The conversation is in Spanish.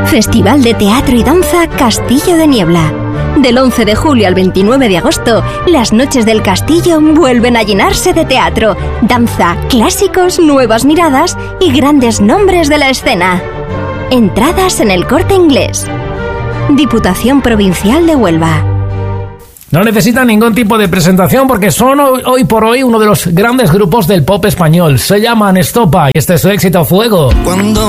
Festival de Teatro y Danza Castillo de Niebla. Del 11 de julio al 29 de agosto, las noches del castillo vuelven a llenarse de teatro, danza, clásicos, nuevas miradas y grandes nombres de la escena. Entradas en El Corte Inglés. Diputación Provincial de Huelva. No necesitan ningún tipo de presentación porque son hoy por hoy uno de los grandes grupos del pop español. Se llaman Estopa y este es su éxito Fuego.